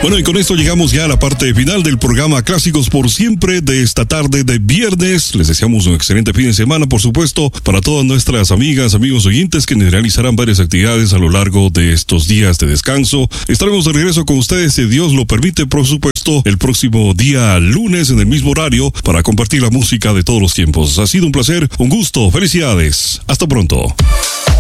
Bueno, y con esto llegamos ya a la parte final del programa Clásicos por Siempre de esta tarde de viernes. Les deseamos un excelente fin de semana, por supuesto, para todas nuestras amigas, amigos oyentes que realizarán varias actividades a lo largo de estos días de descanso. Estaremos de regreso con ustedes, si Dios lo permite, por supuesto, el próximo día lunes en el mismo horario para compartir la música de todos los tiempos. Ha sido un placer, un gusto, felicidades. Hasta pronto.